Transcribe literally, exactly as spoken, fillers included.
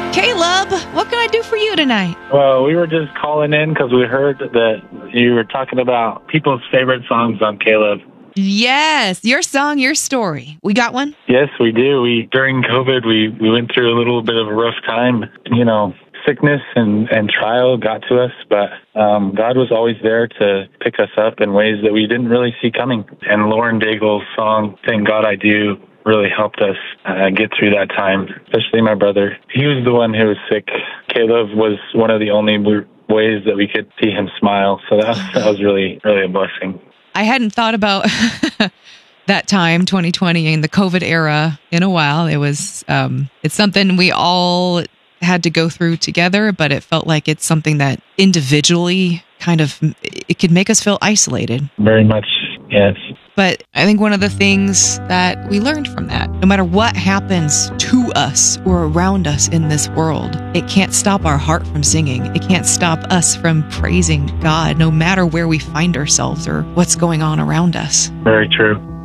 Caleb, what can I do for you tonight? Well, we were just calling in because we heard that you were talking about people's favorite songs on Caleb. Yes, your song, your story. We got one? Yes, we do. We during COVID, we, we went through a little bit of a rough time. You know, sickness and, and trial got to us, but um, God was always there to pick us up in ways that we didn't really see coming. And Lauren Daigle's song, Thank God I Do, really helped us uh, get through that time, especially my brother. He was the one who was sick. Caleb was one of the only ways that we could see him smile. So that was, that was really, really a blessing. I hadn't thought about that time, twenty twenty, and the COVID era in a while. It was, um, it's something we all had to go through together, but it felt like it's something that individually kind of, it could make us feel isolated. Very much, yes. But I think one of the things that we learned from that, no matter what happens to us or around us in this world, it can't stop our heart from singing. It can't stop us from praising God, no matter where we find ourselves or what's going on around us. Very true.